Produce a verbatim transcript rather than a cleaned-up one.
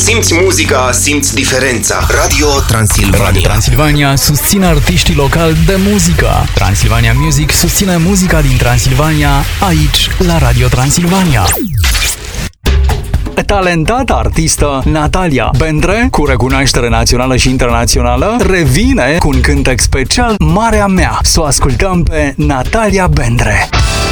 simți muzica, simți diferența. Radio Transilvania. Radio Transilvania susține artiștii locali de muzică. Transilvania Music susține muzica din Transilvania aici, la Radio Transilvania. Talentata artistă Natalia Bendre, cu recunoaștere națională și internațională, revine cu un cântec special Marea Mea. Să o ascultăm pe Natalia Bendre.